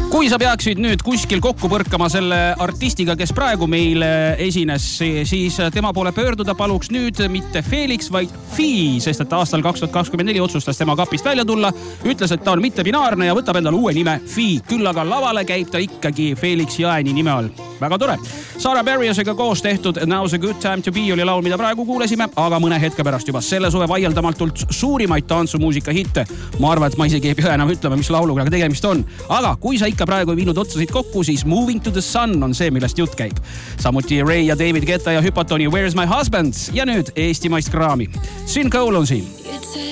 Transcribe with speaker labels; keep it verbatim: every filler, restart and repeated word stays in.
Speaker 1: Kui sa peaksid nüüd kuskil kokku põrkama selle artistiga, kes praegu meil esines, siis tema poole pöörduda paluks nüüd mitte Felix, vaid Fee, sest et aastal kaks tuhat kakskümmend neli otsustas tema kapist välja tulla, ütles, et ta on mitte binaarne ja võtab endale uue nime Fee, küll aga lavale käib ta ikkagi Felix Jaeni nime all. Väga tore. Sarah Barriosega koos tehtud Now's a Good Time to Be oli laul, mida praegu kuulesime, aga mõne hetke pärast juba selle suve vaieldamatult suurimaid tantsumuusika hitte. Ma arvan, et ma isegi ei pea enam ütlema, mis lauluga tegemist on. Aga kui sa ikka praegu ei viinud otsasid kokku, siis Moving to the Sun on see, millest jutt käib. Samuti Ray ja David Guetta ja Hypatoni Where's My Husband ja nüüd eestimaist kraami. Sin Cole on siin.